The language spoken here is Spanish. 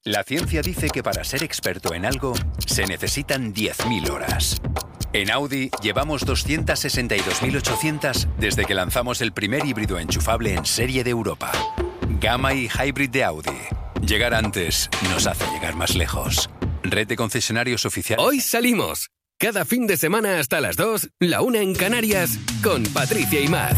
La ciencia dice que para ser experto en algo se necesitan 10.000 horas. En Audi llevamos 262.800 desde que lanzamos el primer híbrido enchufable en serie de Europa. Gamma y Hybrid de Audi. Llegar antes nos hace llegar más lejos. Red de concesionarios oficiales. Hoy salimos. Cada fin de semana hasta las 2, la 1 en Canarias, con Patricia y Mar.